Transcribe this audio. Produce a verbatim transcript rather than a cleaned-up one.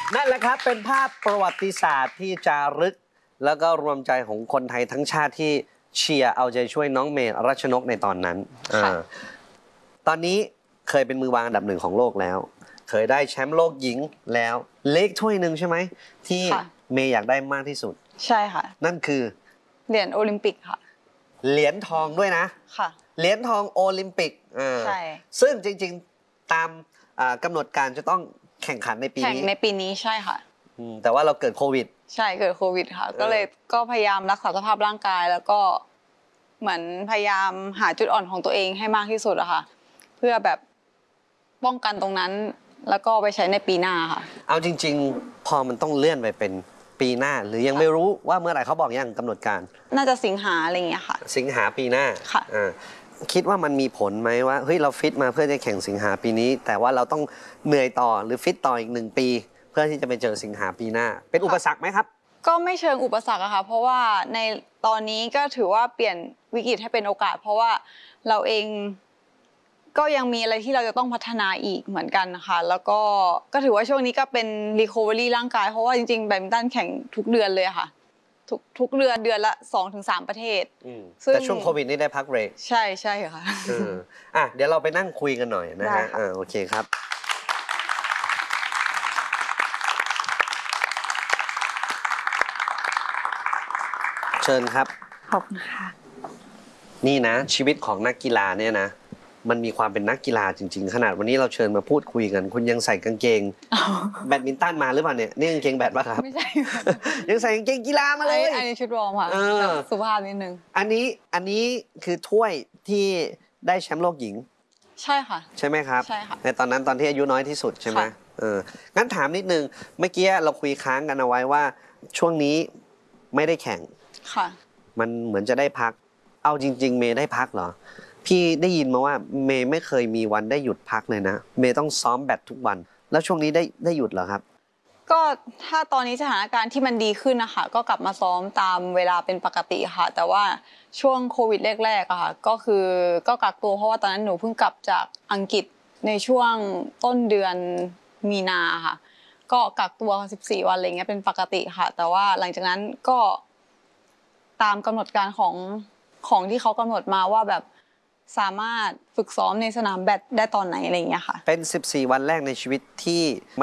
นั่นแหละครับเป็นภาพประวัติศาสตร์ที่จารึกแล้วก็รวมใจของคนไทยทั้งชาติที่เชียร์เอาใจช่วยน้องเมย์รัชนกในตอนนั้นตอนนี้เคยเป็นมือวางอันดับหนึ่งของโลกแล้วเคยได้แชมป์โลกหญิงแล้วเล็กถ้วยหนึ่งใช่ไหมที่เมย์อยากได้มากที่สุดใช่ค่ะนั่นคือเหรียญโอลิมปิกค่ะเหรียญทองด้วยนะค่ะเหรียญทองโอลิมปิกใช่ซึ่งจริงๆตามกำหนดการจะต้องแข่งขันในปีนี้แข่งในปีนี้ใช่ค่ะแต่ว่าเราเกิดโควิดใช่เกิดโควิดค่ะก็เลยก็พยายามรักษาสภาพร่างกายแล้วก็เหมือนพยายามหาจุดอ่อนของตัวเองให้มากที่สุดอะค่ะเพื่อแบบป้องกันตรงนั้นแล้วก็ไปใช้ในปีหน้าค่ะเอาจริงๆพอมันต้องเลื่อนไปเป็นปีหน้าหรือยังไม่รู้ว่าเมื่อไหร่เขาบอกยังกำหนดการน่าจะสิงหาอะไรอย่างเงี้ยค่ะสิงหาปีหน้าค่ะคิดว่ามันมีผลไหมว่าเฮ้ยเราฟิตมาเพื่อจะแข่งสิงหาปีนี้แต่ว่าเราต้องเหนื่อยต่อหรือฟิตต่ออีกหนึ่งปีเพื่อที่จะไปเจอสิงหาปีหน้าเป็นอุปสรรคไหมครับก็ไม่เชิงอุปสรรคอะค่ะเพราะว่าในตอนนี้ก็ถือว่าเปลี่ยนวิกฤตให้เป็นโอกาสเพราะว่าเราเองก็ยังมีอะไรที่เราจะต้องพัฒนาอีกเหมือนกันค่ะแล้วก็ก็ถือว่าช่วงนี้ก็เป็นรีคอเวอรี่ร่างกายเพราะว่าจริงๆแบดมินตันแข่งทุกเดือนเลยค่ะทุกทุกเดือนเดือนละ สองถึงสาม ประเทศแต่ช่วงโควิดนี่ได้พักเบรกใช่ใช่ค่ะอ่ะเดี๋ยวเราไปนั่งคุยกันหน่อยนะฮะอ่าโอเคครับเชิญครับขอบคุณค่ะนี่นะชีวิตของนักกีฬาเนี่ยนะมันมีความเป็นนักกีฬาจริงๆขนาดวันนี้เราเชิญมาพูดคุยกันคุณยังใส่กางเกงแบดมินตันมาหรือเปล่าเนี่ยนี่กางเกงแบดป่ะครับไม่ใช่ยังใส่กางเกงกีฬามาเลยอันนี้ชุดวอร์มค่ะสุภาพนิดนึงอันนี้อันนี้คือถ้วยที่ได้แชมป์โลกหญิงใช่ค่ะใช่ไหมครับใช่ค่ะในตอนนั้นตอนที่อายุน้อยที่สุดใช่ไหมเอองั้นถามนิดนึงเมื่อกี้เราคุยค้างกันเอาไว้ว่าช่วงนี้ไม่ได้แข่งค่ะมันเหมือนจะได้พักเอาจริงๆเมย์ได้พักเหรอพี่ได้ยินมาว่าเมย์ไม่เคยมีวันได้หยุดพักเลยนะเมย์ต้องซ้อมแบดทุกวันแล้วช่วงนี้ได้ได้หยุดเหรอครับก็ถ้าตอนนี้สถานการณ์ที่มันดีขึ้นนะคะก็กลับมาซ้อมตามเวลาเป็นปกติค่ะแต่ว่าช่วงโควิดแรกๆอะค่ะก็คือก็กักตัวเพราะว่าตอนนั้นหนูเพิ่งกลับจากอังกฤษในช่วงต้นเดือนมีนาค่ะก็กักตัวสิบสี่วันอะไรเงี้ยเป็นปกติค่ะแต่ว่าหลังจากนั้นก็ตามกำหนดการของของที่เขากำหนดมาว่าแบบสามารถฝึกซ้อมในสนามแบดได้ตอนไหนอะไรอย่างเงี้ยค่ะเป็นสิบสี่วันแรกในชีวิตที่